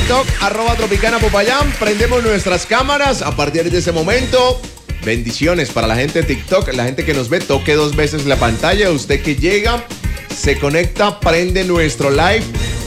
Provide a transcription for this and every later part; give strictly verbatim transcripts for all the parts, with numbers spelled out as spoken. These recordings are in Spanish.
TikTok, arroba Tropicana Popayán. Prendemos nuestras cámaras a partir de ese momento. Bendiciones para la gente de TikTok, la gente que nos ve, toque dos veces la pantalla. Usted que llega, se conecta, prende nuestro live,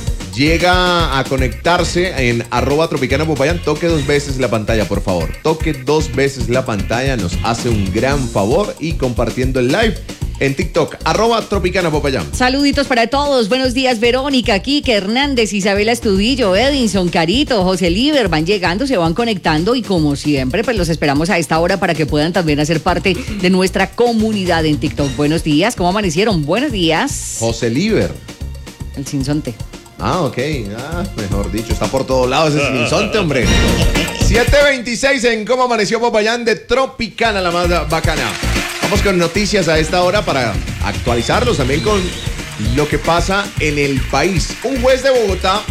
llega a conectarse en arroba Tropicana Popayán, toque dos veces la pantalla, por favor. Toque dos veces la pantalla, nos hace un gran favor, y compartiendo el live en TikTok, arroba Tropicana Popayán. Saluditos para todos. Buenos días, Verónica, Kike Hernández, Isabela Estudillo, Edinson, Carito, José Liber. Van llegando, se van conectando y como siempre, pues los esperamos a esta hora para que puedan también hacer parte de nuestra comunidad en TikTok. Buenos días, ¿cómo amanecieron? Buenos días. José Liber. El sinsonte. Ah, ok. Ah, mejor dicho, está por todos lados ese sinsonte, hombre. siete veintiséis en Cómo Amaneció Popayán de Tropicana, la más bacana. Vamos con noticias a esta hora para actualizarlos también con lo que pasa en el país. Un juez de Bogotá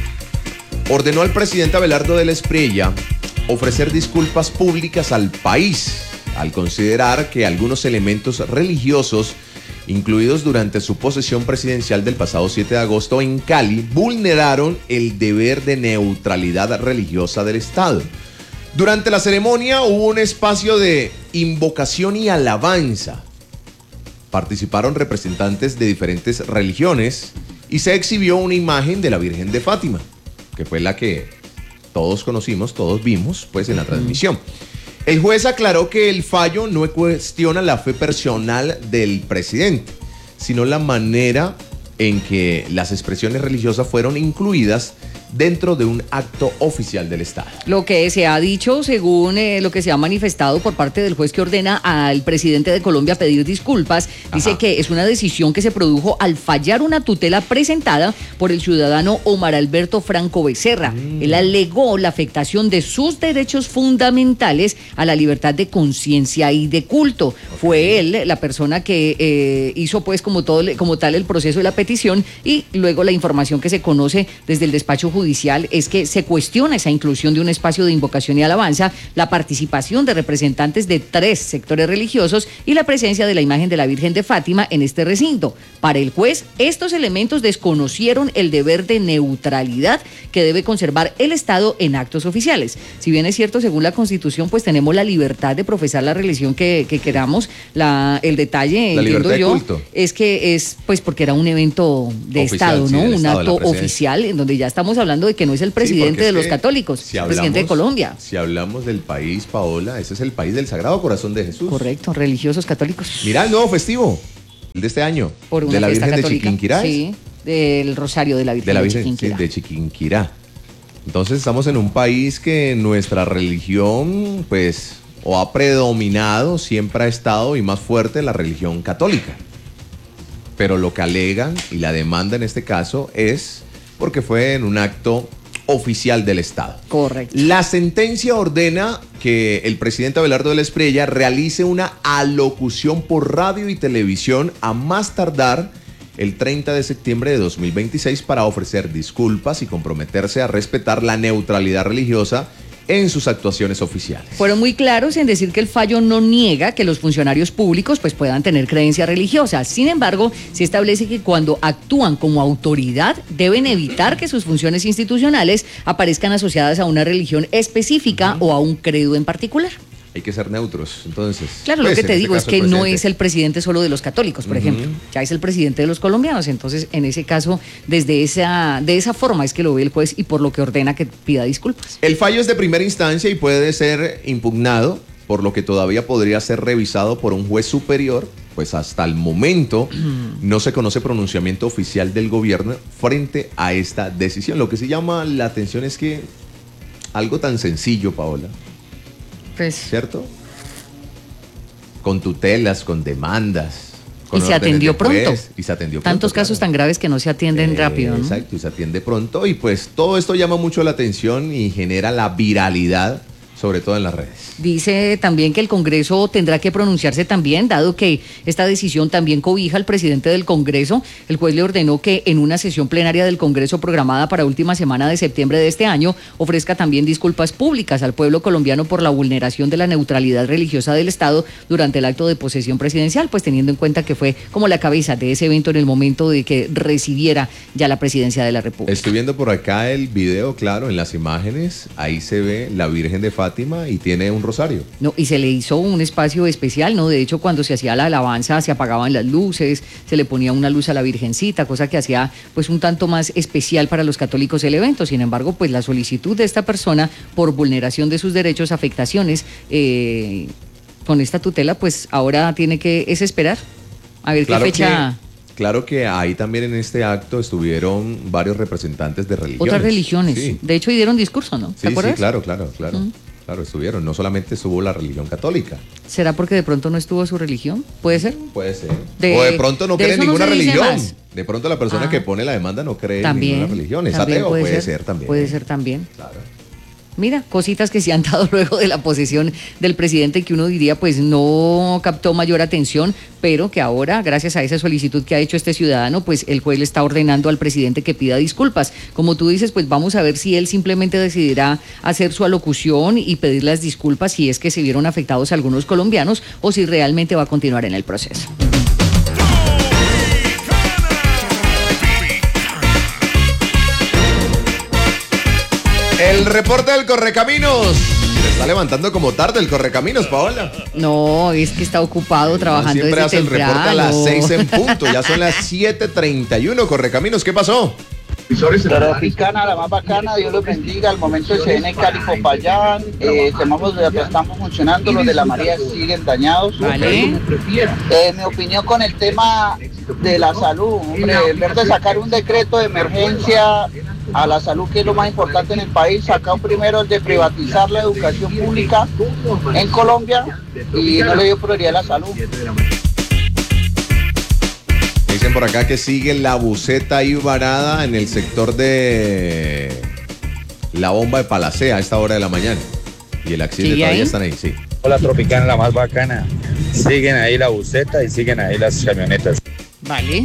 ordenó al presidente Abelardo del Espriella ofrecer disculpas públicas al país al considerar que algunos elementos religiosos incluidos durante su posesión presidencial del pasado siete de agosto en Cali vulneraron el deber de neutralidad religiosa del Estado. Durante la ceremonia hubo un espacio de invocación y alabanza. Participaron representantes de diferentes religiones y se exhibió una imagen de la Virgen de Fátima, que fue la que todos conocimos, todos vimos, pues, en la transmisión. El juez aclaró que el fallo no cuestiona la fe personal del presidente, sino la manera en que las expresiones religiosas fueron incluidas dentro de un acto oficial del Estado. Lo que se ha dicho, según eh, lo que se ha manifestado por parte del juez que ordena al presidente de Colombia pedir disculpas, dice Ajá. que es una decisión que se produjo al fallar una tutela presentada por el ciudadano Omar Alberto Franco Becerra. Mm. Él alegó la afectación de sus derechos fundamentales a la libertad de conciencia y de culto. Okay. Fue él la persona que eh, hizo pues como, todo, como tal el proceso de la petición, y luego la información que se conoce desde el despacho judicial es que se cuestiona esa inclusión de un espacio de invocación y alabanza, la participación de representantes de tres sectores religiosos y la presencia de la imagen de la Virgen de Fátima en este recinto. Para el juez, estos elementos desconocieron el deber de neutralidad que debe conservar el Estado en actos oficiales. Si bien es cierto, según la Constitución, pues tenemos la libertad de profesar la religión que, que queramos, la, el detalle, la entiendo yo, de culto. Es que es pues porque era un evento de oficial, Estado, sí, ¿no? Un Estado, acto oficial en donde ya estamos hablando de que no es el presidente sí, de es los católicos, si el hablamos, presidente de Colombia. Si hablamos del país, Paola, ese es el país del Sagrado Corazón de Jesús. Correcto, religiosos católicos. Mira el nuevo festivo, el de este año, Por una de la fiesta Virgen católica, de Chiquinquirá. Sí, del Rosario de la Virgen de, la de Virgen Chiquinquirá. Sí, de Chiquinquirá. Entonces estamos en un país que nuestra religión, pues, o ha predominado, siempre ha estado, y más fuerte, la religión católica. Pero lo que alegan y la demanda en este caso es porque fue en un acto oficial del Estado. Correcto. La sentencia ordena que el presidente Abelardo del Espriella realice una alocución por radio y televisión a más tardar el treinta de septiembre de dos mil veintiséis para ofrecer disculpas y comprometerse a respetar la neutralidad religiosa en sus actuaciones oficiales. Fueron muy claros en decir que el fallo no niega que los funcionarios públicos pues puedan tener creencia religiosa. Sin embargo, se establece que cuando actúan como autoridad deben evitar que sus funciones institucionales aparezcan asociadas a una religión específica uh-huh. o a un credo en particular. Hay que ser neutros, entonces. Claro, pues, lo que te en digo este es que caso, no es el presidente solo de los católicos, por uh-huh. ejemplo. Ya es el presidente de los colombianos. Entonces, en ese caso, desde esa, de esa forma es que lo ve el juez y por lo que ordena que pida disculpas. El fallo es de primera instancia y puede ser impugnado, por lo que todavía podría ser revisado por un juez superior. Pues hasta el momento no se conoce pronunciamiento oficial del gobierno frente a esta decisión. Lo que sí llama la atención es que algo tan sencillo, Paola, pues, ¿cierto? Con tutelas, con demandas. Con y se atendió de juez, pronto. Y se atendió Tantos pronto, casos claro. tan graves que no se atienden eh, rápido, ¿no? Exacto, y se atiende pronto. Y pues todo esto llama mucho la atención y genera la viralidad sobre todo en las redes. Dice también que el Congreso tendrá que pronunciarse también, dado que esta decisión también cobija al presidente del Congreso. El juez le ordenó que en una sesión plenaria del Congreso programada para última semana de septiembre de este año ofrezca también disculpas públicas al pueblo colombiano por la vulneración de la neutralidad religiosa del Estado durante el acto de posesión presidencial, pues teniendo en cuenta que fue como la cabeza de ese evento en el momento de que recibiera ya la presidencia de la República. Estoy viendo por acá el video, claro, en las imágenes, ahí se ve la Virgen de Fátima y tiene un rosario. No, y se le hizo un espacio especial, ¿no? De hecho, cuando se hacía la alabanza se apagaban las luces, se le ponía una luz a la Virgencita, cosa que hacía pues un tanto más especial para los católicos el evento. Sin embargo, pues la solicitud de esta persona por vulneración de sus derechos, afectaciones eh, con esta tutela, pues ahora tiene que es esperar a ver claro qué fecha... Que... Claro que ahí también en este acto estuvieron varios representantes de religiones. Otras religiones. Sí. De hecho, dieron discurso, ¿no? ¿Te Sí, acuerdas? sí, claro, claro, claro. Mm. Claro, estuvieron. No solamente estuvo la religión católica. ¿Será porque de pronto no estuvo su religión? ¿Puede ser? Puede ser. De- o de pronto no de cree en eso no ninguna se dice religión. más. De pronto la persona Ah. que pone la demanda no cree También. en ninguna religión. Es también ateo, puede, ser. también. Puede ser también. Claro. Mira, cositas que se han dado luego de la posesión del presidente que uno diría pues no captó mayor atención, pero que ahora, gracias a esa solicitud que ha hecho este ciudadano, pues el juez le está ordenando al presidente que pida disculpas. Como tú dices, pues vamos a ver si él simplemente decidirá hacer su alocución y pedir las disculpas si es que se vieron afectados algunos colombianos o si realmente va a continuar en el proceso. El reporte del Correcaminos. Se está levantando como tarde el Correcaminos, Paola. No, es que está ocupado trabajando Siempre desde hace el temprano. reporte a las seis en punto. Ya son las siete treinta y uno. Correcaminos, ¿qué pasó? Tropicana, la más bacana, Dios los bendiga. Al momento se viene Cali Popayán, eh, semáforos de acá estamos funcionando, los de la María siguen dañados. Vale. Eh, mi opinión con el tema de la salud, hombre, en vez de sacar un decreto de emergencia a la salud, que es lo más importante en el país, sacaron primero el de privatizar la educación pública en Colombia y no le dio prioridad a la salud. Dicen por acá que sigue la buceta ahí varada en el sector de la bomba de Palacea a esta hora de la mañana. Y el accidente ¿Sigue todavía ahí? están ahí, sí. La Tropicana, la más bacana. Siguen ahí la buceta y siguen ahí las camionetas. Vale.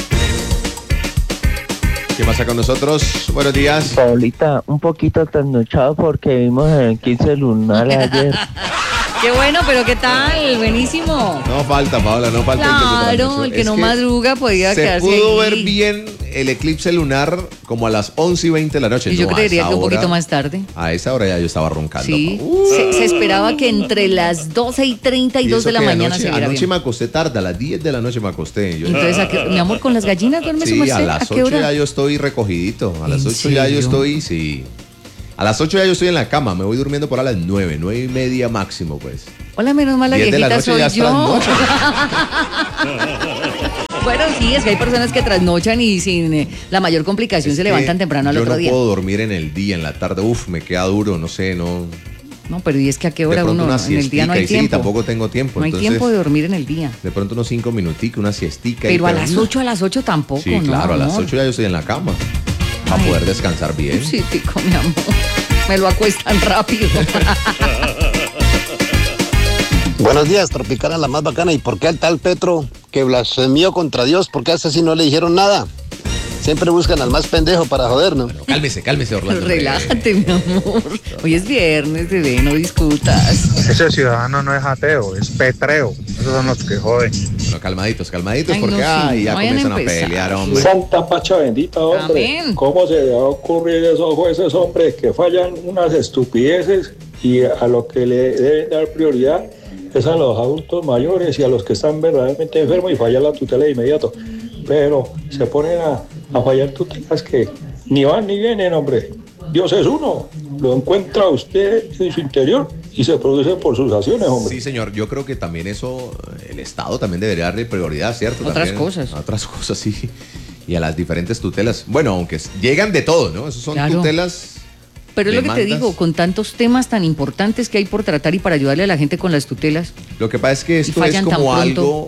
¿Qué pasa con nosotros? Buenos días. Paulita, un poquito trasnochado porque vimos el quince lunar ayer. Qué bueno, pero ¿qué tal? Buenísimo. No falta, Paola, no falta el que se Claro, trasnochó. el que Es no madruga podía se quedarse pudo ahí. ver bien el eclipse lunar como a las once y veinte de la noche. Y yo No, a creería esa que un hora- poquito más tarde. A esa hora ya yo estaba roncando. Sí, Pau. se, se esperaba que entre las doce y treinta y Y dos eso de la que mañana anoche, se viera anoche bien. me acosté tarde, a las diez de la noche me acosté. Yo- Entonces, ¿a qué- mi amor, con las gallinas duerme su sí, merced? a las qué ocho hora? ya yo estoy recogidito. A las ¿En ocho ya yo serio? estoy, sí. A las ocho ya yo estoy en la cama, me voy durmiendo por a las nueve, nueve y media máximo, pues. Hola, menos mal la diez de la viejita noche soy ya yo. es Bueno, sí, es que hay personas que trasnochan y sin eh, la mayor complicación Es se que levantan temprano al yo otro no día. puedo dormir en el día, en la tarde. Uf, me queda duro, no sé, no. No, pero ¿y es que a qué De hora pronto uno? una En el día no hay siestica, y tiempo. sí, tampoco tengo tiempo. No hay entonces, tiempo de dormir en el día. de pronto unos cinco minuticos, una siestica. y Pero a pero las no. ocho, a las ocho tampoco, Sí, ¿no? claro, a las amor? ocho ya yo estoy en la cama. Para Ay. poder descansar bien. Sí, pico, mi amor. Me lo acuestan rápido. Buenos días, Tropicana, la más bacana. ¿Y por qué al tal Petro que blasfemió contra Dios? ¿Por qué a ese sí no le dijeron nada? Siempre buscan al más pendejo para jodernos. Bueno, cálmese, cálmese, Orlando. hombre. Relájate, mi amor. Hoy es viernes, bebé, no discutas. Ese ciudadano no es ateo, es petreo. Esos son los que joden. Bueno, calmaditos, calmaditos, Ay, porque no, sí, ay, ya no vayan a comienzan a, empezar. pelear, hombre. Santa Pacha bendita, hombre. Amén. ¿Cómo se le va a ocurrir a esos jueces, hombre, que fallan unas estupideces y a lo que le deben dar prioridad es a los adultos mayores y a los que están verdaderamente enfermos y fallar la tutela de inmediato? Pero se ponen a, a fallar tutelas que ni van ni vienen, hombre. Dios es uno. Lo encuentra usted en su interior y se produce por sus acciones, hombre. Sí, señor, yo creo que también eso, el Estado también debería darle prioridad, ¿cierto? Otras También cosas. A otras cosas, sí. Y a las diferentes tutelas. Bueno, aunque llegan de todo, ¿no? Esos son Claro. tutelas. Pero es lo que te demandas. digo, con tantos temas tan importantes que hay por tratar y para ayudarle a la gente con las tutelas. Lo que pasa es que esto es fallan tan como pronto. algo.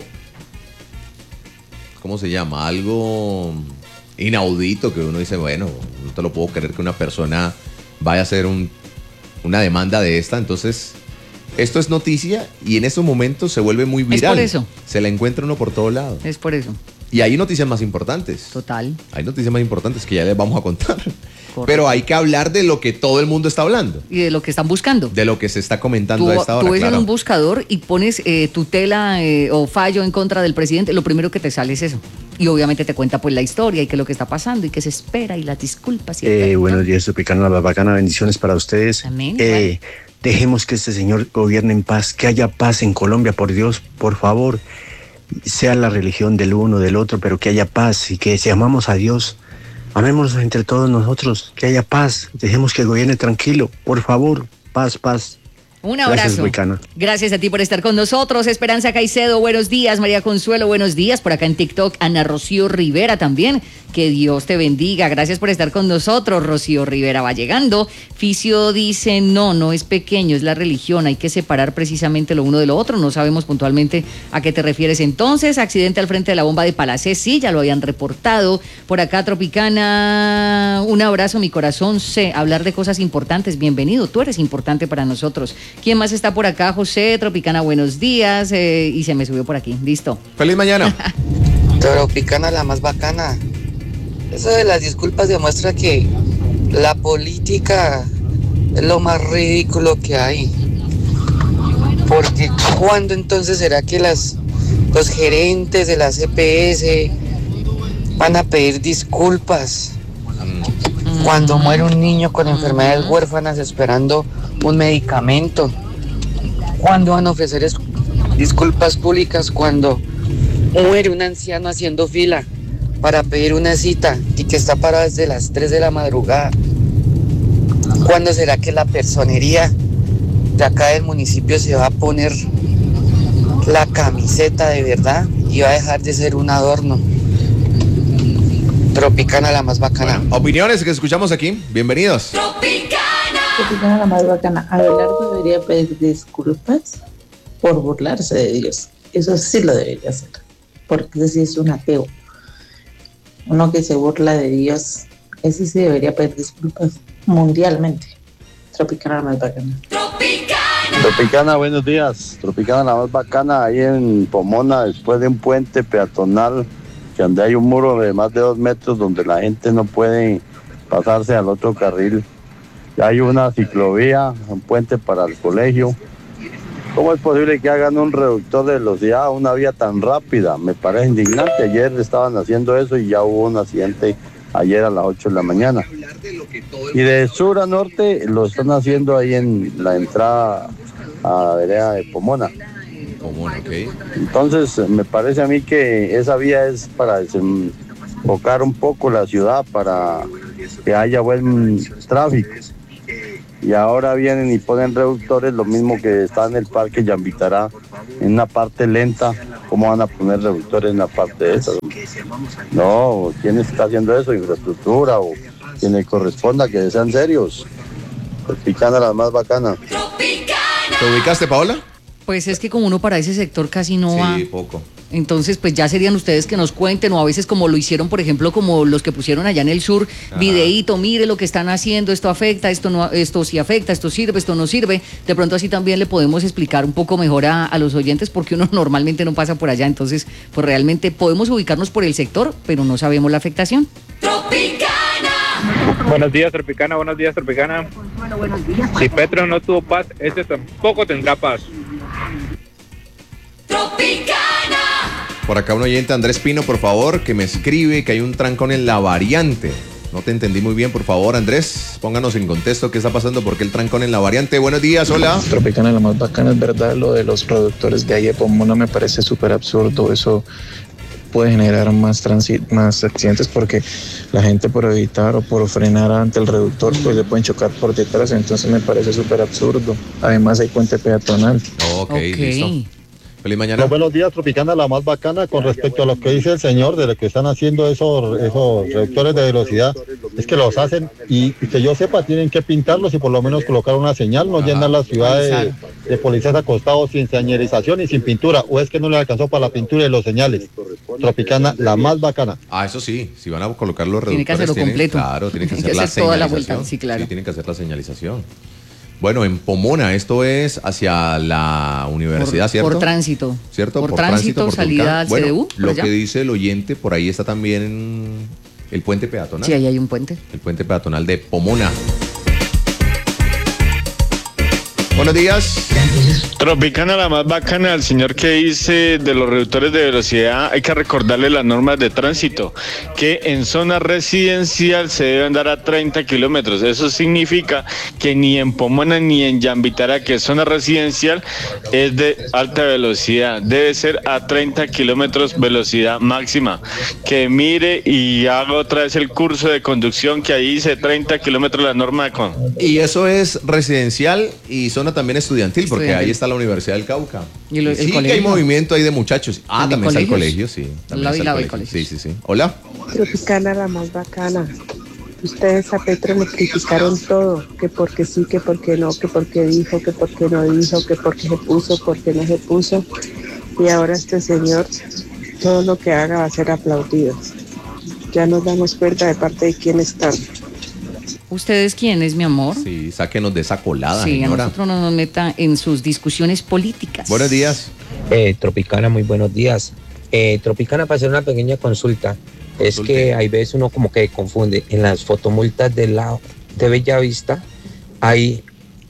¿Cómo se llama? Algo inaudito que uno dice, bueno, no te lo puedo creer que una persona vaya a hacer un una demanda de esta, entonces esto es noticia y en estos momentos se vuelve muy viral. Es por eso. Se la encuentra uno por todo lado. Es por eso. Y hay noticias más importantes. Total. Hay noticias más importantes que ya les vamos a contar. Correcto. Pero hay que hablar de lo que todo el mundo está hablando. Y de lo que están buscando. De lo que se está comentando Tú, a esta hora, tú ves claro. en un buscador y pones eh, tutela eh, o fallo en contra del presidente, lo primero que te sale es eso. Y obviamente te cuenta pues la historia y qué es lo que está pasando y qué se espera y las disculpas. Y Eh, el- buenos días, Tropicana, la bacana, bendiciones para ustedes. Amén, Eh, dejemos que este señor gobierne en paz, que haya paz en Colombia, por Dios, por favor. Sea la religión del uno, del otro, pero que haya paz y que si amamos a Dios, amémonos entre todos nosotros, que haya paz, dejemos que gobierne tranquilo, por favor, paz, paz. Un Gracias, abrazo. Buicana. Gracias a ti por estar con nosotros. Esperanza Caicedo, buenos días. María Consuelo, buenos días. Por acá en TikTok, Ana Rocío Rivera también. Que Dios te bendiga. Gracias por estar con nosotros. Rocío Rivera va llegando. Ficio dice, no, no es pequeño, es la religión. Hay que separar precisamente lo uno de lo otro. No sabemos puntualmente a qué te refieres entonces. Accidente al frente de la bomba de Palacé, sí, ya lo habían reportado. Por acá, Tropicana, un abrazo, mi corazón. Sé hablar de cosas importantes. Bienvenido, tú eres importante para nosotros. ¿Quién más está por acá? José, Tropicana, buenos días. Eh, y se me subió por aquí. Listo. Feliz mañana. Tropicana, la más bacana. Eso de las disculpas demuestra que la política es lo más ridículo que hay. Porque ¿cuándo entonces será que las, los gerentes de la C P S van a pedir disculpas? Cuando muere un niño con enfermedades huérfanas esperando un medicamento. ¿Cuándo van a ofrecer es- disculpas públicas cuando muere un anciano haciendo fila para pedir una cita y que está parado desde las tres de la madrugada? ¿Cuándo será que la personería de acá del municipio se va a poner la camiseta de verdad y va a dejar de ser un adorno? Tropicana, la más bacana. Bueno, opiniones que escuchamos aquí. Bienvenidos. Tropicana, la más bacana. Abelardo debería pedir disculpas por burlarse de Dios. Eso sí lo debería hacer, porque ese sí es un ateo. Uno que se burla de Dios, ese sí debería pedir disculpas mundialmente. Tropicana, la más bacana. Tropicana, buenos días. Tropicana, la más bacana, ahí en Pomona, después de un puente peatonal, que donde hay un muro de más de dos metros donde la gente no puede pasarse al otro carril. Ya hay una ciclovía, un puente para el colegio. ¿Cómo es posible que hagan un reductor de velocidad a una vía tan rápida? Me parece indignante. Ayer estaban haciendo eso y ya hubo un accidente ayer a las ocho de la mañana. Y de sur a norte lo están haciendo ahí en la entrada a la vereda de Pomona. Pomona, ok. Entonces me parece a mí que esa vía es para desenfocar un poco la ciudad, para que haya buen tráfico. Y ahora vienen y ponen reductores, lo mismo que está en el parque Yambitará, en una parte lenta. ¿Cómo van a poner reductores en la parte de esa? No, ¿quién está haciendo eso? Infraestructura o quien le corresponda, que sean serios. Tropicana, la más bacana. ¿Te ubicaste, Paola? Pues es que como uno para ese sector casi no va. Sí, poco. Entonces, pues ya serían ustedes que nos cuenten, o a veces como lo hicieron, por ejemplo, como los que pusieron allá en el sur, Ajá. videíto, mire lo que están haciendo, esto afecta, esto no, esto sí afecta, esto sirve, esto no sirve. De pronto así también le podemos explicar un poco mejor a, a los oyentes, porque uno normalmente no pasa por allá, entonces, pues realmente podemos ubicarnos por el sector, pero no sabemos la afectación. Buenos días, Tropicana, buenos días, Tropicana. Si Petro no tuvo paz, este tampoco tendrá paz. Por acá un oyente, Andrés Pino, por favor, que me escribe que hay un trancón en la variante. No te entendí muy bien, por favor, Andrés. Pónganos en contexto qué está pasando, por qué el trancón en la variante. Buenos días, hola. Tropicana, la más bacana, es verdad, lo de los productores de ahí de Pomona me parece súper absurdo. Eso puede generar más, transi- más accidentes porque la gente por evitar o por frenar ante el reductor, pues le pueden chocar por detrás. Entonces me parece súper absurdo. Además hay puente peatonal. Ok, listo. Feliz mañana. No, buenos días, Tropicana, la más bacana. Con respecto a lo que dice el señor de lo que están haciendo esos, esos reductores de velocidad, es que los hacen y, y que yo sepa, tienen que pintarlos y por lo menos colocar una señal, no llenar la ciudad de, de policías acostados sin señalización y sin pintura, o es que no le alcanzó para la pintura y los señales. Tropicana, la más bacana. Ah, eso sí, si van a colocar los reductores. Tiene que hacerlo tienen- completo. Claro, tienen que Tiene hacer que la hacer toda la señalización. vuelta, sí, claro. Sí, tienen que hacer la señalización. Bueno, en Pomona, esto es hacia la universidad, por, ¿cierto? Por tránsito. ¿Cierto? Por, por tránsito, por salida a bueno, C D U. Lo que dice el oyente, por ahí está también el puente peatonal. Sí, ahí hay un puente. El puente peatonal de Pomona. Buenos días. Tropicana, la más bacana, al señor que dice de los reductores de velocidad, hay que recordarle las normas de tránsito, que en zona residencial se debe andar a treinta kilómetros. Eso significa que ni en Pomona ni en Yambitara, que es zona residencial, es de alta velocidad. Debe ser a treinta kilómetros velocidad máxima. Que mire y haga otra vez el curso de conducción, que ahí dice treinta kilómetros la norma de con. Y eso es residencial y zona también estudiantil, porque estudiantil. Ahí está la Universidad del Cauca. ¿Y lo, y sí, que hay movimiento ahí de muchachos. Ah, también está el colegio, sí. También está el colegio. Sí, sí, sí. Hola. Tropicana, la más bacana. Ustedes a Petro le criticaron todo, que porque sí, que porque no, que porque dijo, que porque no dijo, que porque se puso, porque no se puso. Y ahora este señor, todo lo que haga va a ser aplaudido. Ya nos damos cuenta de parte de quién están. ¿Ustedes quién es, mi amor? Sí, sáquenos de esa colada, sí, señora. a nosotros no nos meta en sus discusiones políticas. Buenos días. Eh, Tropicana, muy buenos días. Eh, Tropicana, para hacer una pequeña consulta, es Consulte. que hay veces uno como que confunde. En las fotomultas del lado de Bellavista hay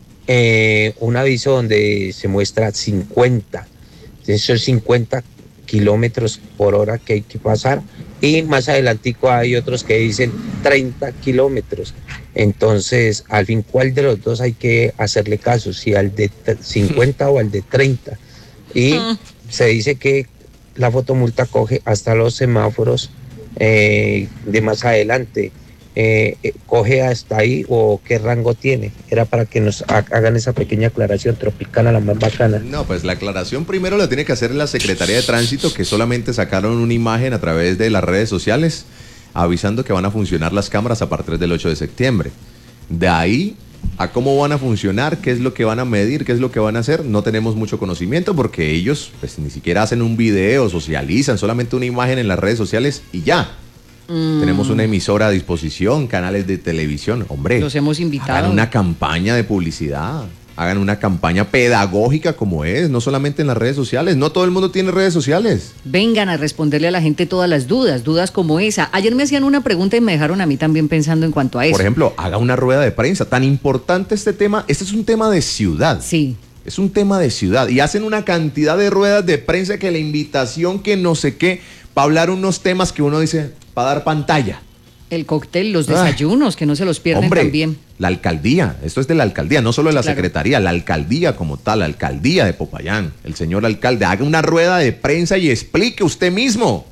eh, un aviso donde se muestra cincuenta. Esos cincuenta kilómetros por hora que hay que pasar. Y más adelantico hay otros que dicen treinta kilómetros. Entonces, al fin, ¿cuál de los dos hay que hacerle caso? Si al de cincuenta o al de treinta. Y se dice que la fotomulta coge hasta los semáforos eh, de más adelante. Eh, eh, ¿Coge hasta ahí o qué rango tiene? Era para que nos ha- hagan esa pequeña aclaración. Tropicana, la más bacana. No, pues la aclaración primero la tiene que hacer la Secretaría de Tránsito, que solamente sacaron una imagen a través de las redes sociales avisando que van a funcionar las cámaras a partir del ocho de septiembre. De ahí a cómo van a funcionar, qué es lo que van a medir, qué es lo que van a hacer, no tenemos mucho conocimiento, porque ellos pues ni siquiera hacen un video, socializan solamente una imagen en las redes sociales y ya. Mm. Tenemos una emisora a disposición, canales de televisión, hombre. Los hemos invitado. Hagan una campaña de publicidad, hagan una campaña pedagógica como es, no solamente en las redes sociales. No todo el mundo tiene redes sociales. Vengan a responderle a la gente todas las dudas, dudas como esa. Ayer me hacían una pregunta y me dejaron a mí también pensando en cuanto a eso. Por ejemplo, haga una rueda de prensa. Tan importante este tema. Este es un tema de ciudad. Sí. Es un tema de ciudad. Y hacen una cantidad de ruedas de prensa, que la invitación, que no sé qué, para hablar unos temas que uno dice, para dar pantalla. El cóctel, los desayunos, ah, que no se los pierden hombre, también. La alcaldía, esto es de la alcaldía, no solo de la claro. secretaría, la alcaldía como tal, la alcaldía de Popayán. El señor alcalde, haga una rueda de prensa y explique usted mismo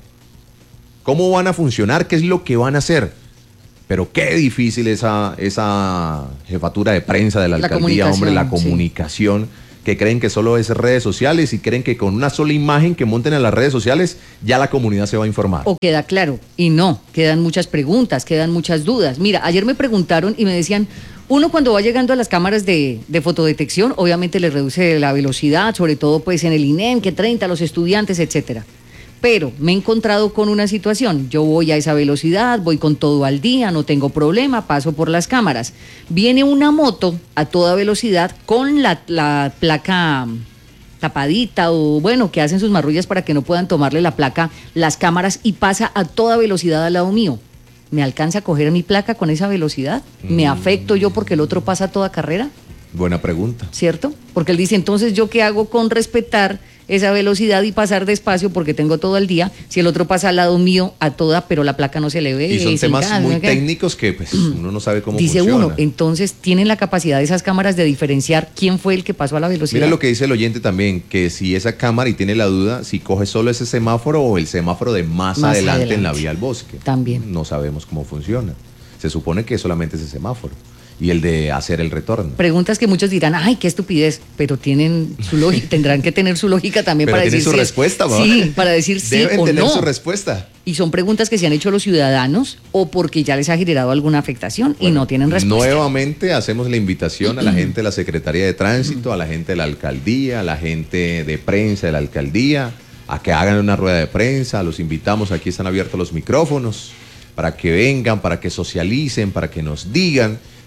cómo van a funcionar, qué es lo que van a hacer. Pero qué difícil esa, esa jefatura de prensa de la, la alcaldía, hombre, la comunicación. Sí. Que creen que solo es redes sociales y creen que con una sola imagen que monten en las redes sociales ya la comunidad se va a informar. O queda claro, y no, quedan muchas preguntas, quedan muchas dudas. Mira, ayer me preguntaron y me decían, uno cuando va llegando a las cámaras de, de fotodetección, obviamente le reduce la velocidad, sobre todo pues en el I N E M, que treinta, los estudiantes, etcétera. Pero me he encontrado con una situación, yo voy a esa velocidad, voy con todo al día, no tengo problema, paso por las cámaras. Viene una moto a toda velocidad con la, la placa tapadita o bueno, que hacen sus marrullas para que no puedan tomarle la placa las cámaras y pasa a toda velocidad al lado mío. ¿Me alcanza a coger mi placa con esa velocidad? ¿Me afecto yo porque el otro pasa a toda carrera? Buena pregunta. ¿Cierto? Porque él dice, entonces, ¿yo qué hago con respetar esa velocidad y pasar despacio porque tengo todo el día? Si el otro pasa al lado mío a toda, pero la placa no se le ve. Y son temas gas, muy ¿no? técnicos que pues uno no sabe cómo dice funciona. Dice uno, entonces, ¿tienen la capacidad de esas cámaras de diferenciar quién fue el que pasó a la velocidad? Mira lo que dice el oyente también, que si esa cámara, y tiene la duda, si coge solo ese semáforo o el semáforo de más, más adelante, adelante en la vía al bosque. También. No sabemos cómo funciona. Se supone que solamente ese semáforo. Y el de hacer el retorno. Preguntas que muchos dirán, ay, qué estupidez, pero tienen su lógica, tendrán que tener su lógica también pero para decir su si respuesta, es, sí, para decir sí Deben o tener no. su respuesta. Y son preguntas que se han hecho los ciudadanos o porque ya les ha generado alguna afectación bueno, y no tienen respuesta. Nuevamente hacemos la invitación a la gente de la Secretaría de Tránsito, a la gente de la alcaldía, a la gente de prensa de la alcaldía, a que hagan una rueda de prensa. Los invitamos, aquí están abiertos los micrófonos para que vengan, para que socialicen, para que nos digan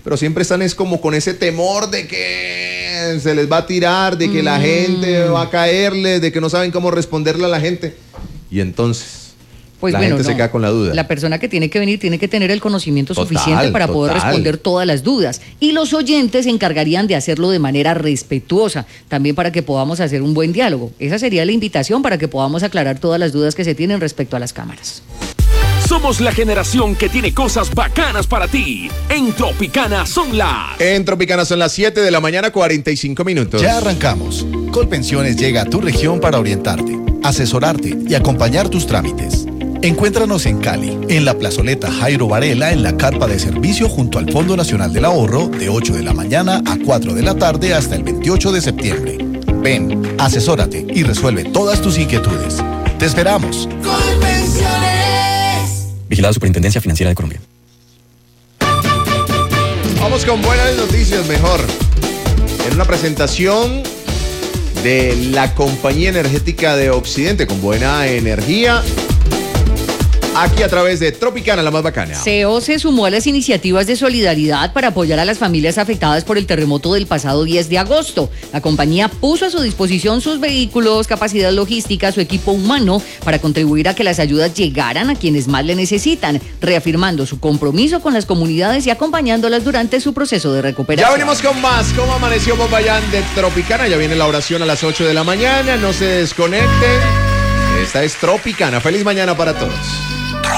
pero siempre están es como con ese temor de que se les va a tirar, de que mm. la gente va a caerle, de que no saben cómo responderle a la gente. Y entonces... Pues la bueno, gente no. se queda con la duda. La persona que tiene que venir tiene que tener el conocimiento total, suficiente para total. poder responder todas las dudas. Y los oyentes se encargarían de hacerlo de manera respetuosa, también para que podamos hacer un buen diálogo. Esa sería la invitación para que podamos aclarar todas las dudas que se tienen respecto a las cámaras. Somos la generación que tiene cosas bacanas para ti. En Tropicana son las... En Tropicana son las siete de la mañana, cuarenta y cinco minutos. Ya arrancamos. Colpensiones llega a tu región para orientarte, asesorarte y acompañar tus trámites. Encuéntranos en Cali, en la plazoleta Jairo Varela, en la carpa de servicio junto al Fondo Nacional del Ahorro, de ocho de la mañana a cuatro de la tarde hasta el veintiocho de septiembre. Ven, asesórate y resuelve todas tus inquietudes. ¡Te esperamos! Colpensiones. Vigilada Superintendencia Financiera de Colombia. Vamos con buenas noticias, mejor. En una presentación de la Compañía Energética de Occidente, con buena energía, aquí a través de Tropicana, la más bacana. C E O se sumó a las iniciativas de solidaridad para apoyar a las familias afectadas por el terremoto del pasado diez de agosto. La compañía puso a su disposición sus vehículos, capacidad logística, su equipo humano para contribuir a que las ayudas llegaran a quienes más le necesitan, reafirmando su compromiso con las comunidades y acompañándolas durante su proceso de recuperación. Ya venimos con más. ¿Cómo amaneció Popayán de Tropicana? Ya viene la oración a las ocho de la mañana. No se desconecten. Esta es Tropicana. Feliz mañana para todos.